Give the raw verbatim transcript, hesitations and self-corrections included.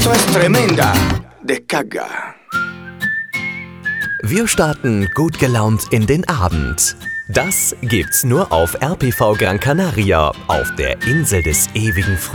Esto es tremenda descarga. Wir starten gut gelaunt in den Abend. Das gibt's nur auf R P V Gran Canaria, auf der Insel des ewigen Frühlings.